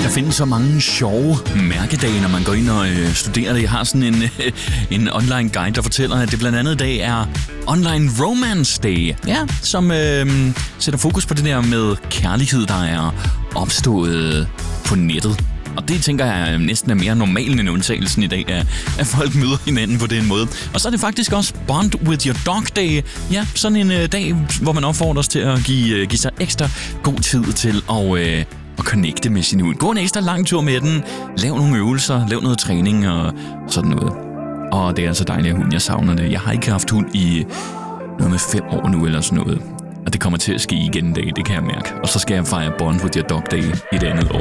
findes så mange sjove mærkedage, når man går ind og studerer det. Jeg har sådan en online guide, der fortæller, at det blandt andet dag er Online Romance Day, ja, som sætter fokus på det der med kærlighed, der er opstået på nettet. Og det tænker jeg næsten er mere normalt end undtagelsen i dag, at folk møder hinanden på den måde. Og så er det faktisk også Bond with your Dog Day. Ja, sådan en dag, hvor man opfordres til at give sig ekstra god tid til at connecte med sin hund. Gå en ekstra lang tur med den, lav nogle øvelser, lav noget træning og sådan noget. Og det er altså dejligt hund, jeg savner det. Jeg har ikke haft hund i noget med 5 år nu eller sådan noget. Og det kommer til at ske igen en dag, det kan jeg mærke. Og så skal jeg fejre Bond with your Dog Day i det andet år.